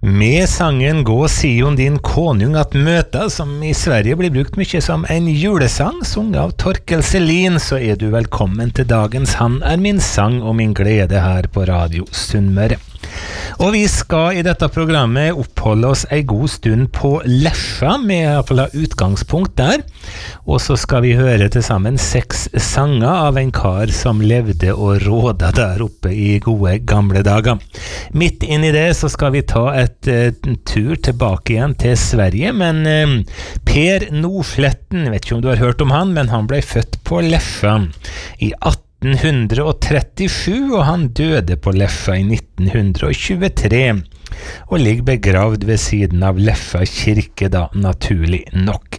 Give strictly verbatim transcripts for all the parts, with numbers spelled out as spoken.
Med sangen «Gå Sion din konung at møta», som i Sverige blir brukt mye som en julesang, sunget av Torkel Selin, så er du velkommen til dagens «Han er min sang og min glede» her på Radio Sunnmøre. Og vi skal i dette programmet oppholde oss en god stund på Leffa, med i hvert fall utgangspunkt der, og så skal vi høre til sammen seks sanger av en kar som levde og råda der oppe i gode gamle dager. Midt inn i det så skal vi ta et uh, tur tilbake igjen til Sverige, men uh, Per Nordsletten, vet ikke om du har hørt om han, men han ble født på Leffa i atten trettisju, og han døde på Leffa i nitten tjuetre, og ligger begravd ved siden av Leffa kirke da, naturlig nok.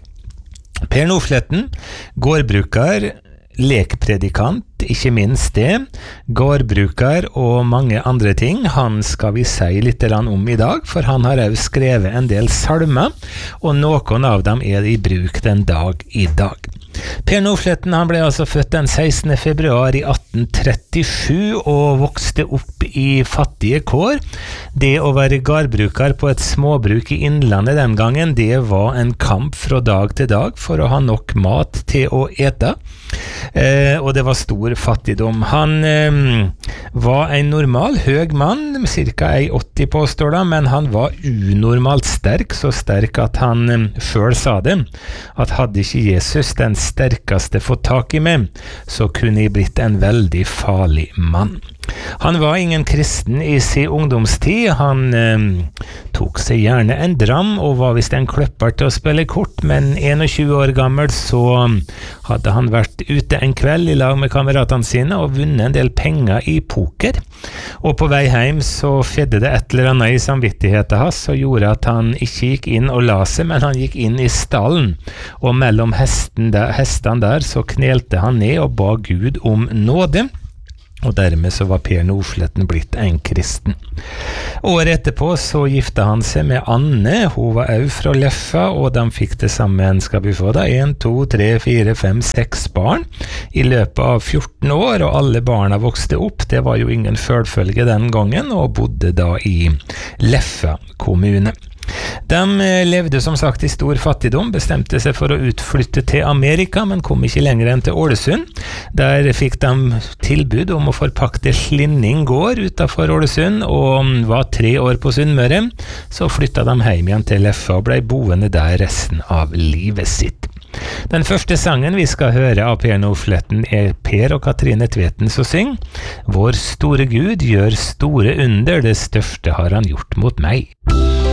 Per Nordsletten, gårdbruker, lekpredikant, ikke minst det, gårdbruker og mange andre ting. Han skal vi si litt om i dag, for han har også skrevet en del salmer, og noen av dem er i bruk den dag i dag. Per Nordsletten han ble altså født den sekstende februar i atten trettisju og vokste opp i fattige kår. Det å være gårdbruker på et småbruk i innlandet den gangen, det var en kamp fra dag til dag for å ha nok mat til å ete. Eh, og det var stor fattigdom. Han eh, var en normal, høg mann, cirka en åtti påstår da, men han var unormalt sterk, så sterk at han eh, selv sa det, at hadde ikke Jesus den sterkeste fått tak i meg, så kunne jeg blitt en veldig farlig mann. Han var ingen kristen i sin ungdomstid. Han eh, tok seg gjerne en dram og var visst en kløpper til å spille kort, men tjueen år gammel så hadde han vært ute en kveld i lag med kameratene sine og vunnet en del penger i poker. Og på vei hjem så fjedde det et eller annet i samvittigheten hans og gjorde at han ikke gikk inn og la seg, men han gikk inn i stallen, og mellom hesten der, hestene der så knelte han ned og ba Gud om nåde. Og dermed så var Per Nordsletten blitt en kristen. Året etterpå så gifta han seg med Anne, hun var også fra Leffa, og de fikk det sammen, skal vi få da, en, to, tre, fire, fem, seks barn i løpet av fjorten år, og alle barna vokste opp. Det var jo ingen følfølge den gangen, og bodde da i Leffa kommune. De levde som sagt i stor fattigdom, bestemte seg for å utflytte til Amerika, men kom ikke lenger enn til Ålesund. Der fikk de tilbud om å forpakte Slinning gård utenfor Ålesund, og var tre år på Sunnmøre. Så flyttet de hjem igjen til Leffa og ble boende der resten av livet sitt. Den første sangen vi skal høre av Per Nordsletten er Per og Katrine Tveten som synger «Vår store Gud gjør store under, det største har han gjort mot meg».